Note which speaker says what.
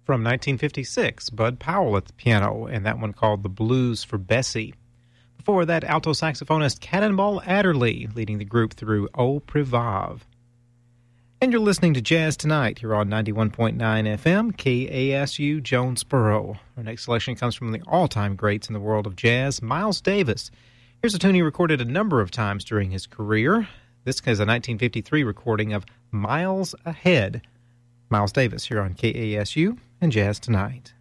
Speaker 1: From 1956, Bud Powell at the piano, and that one called The Blues for Bessie. Before that, alto saxophonist Cannonball Adderley leading the group through Au Privav. And you're listening to Jazz Tonight here on 91.9 FM, KASU Jonesboro. Our next selection comes from the all-time greats in the world of jazz, Miles Davis. Here's a tune he recorded a number of times during his career. This is a 1953 recording of Miles Ahead. Miles Davis here on KASU and Jazz Tonight.